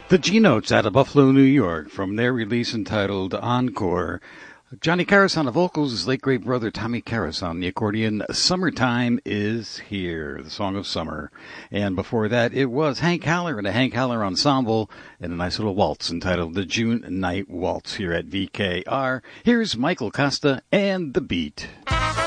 The G-Notes out of Buffalo, New York, from their release entitled Encore. Johnny Karas on the vocals, his late great brother Tommy Karas on the accordion. Summertime is Here, the song of summer. And before that, it was Hank Haller and the Hank Haller Ensemble and a nice little waltz entitled the June Night Waltz here at VKR. Here's Michael Costa and The Beat.